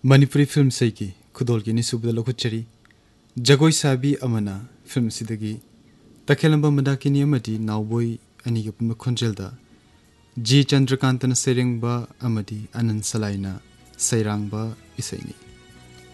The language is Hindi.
मणिपुरी फिल्म सैकी खुदोल की निसुबद लखुचरी जगोई साबी अमना फिल्म सिदगी तखेलंबा मदाकिनी अमदी नावबोई अनिगे पुन खुंजेलदा जी चंद्रकांतन सेरेंगबा अमदी आनंद सलाइना सैरांगबा इसैनी।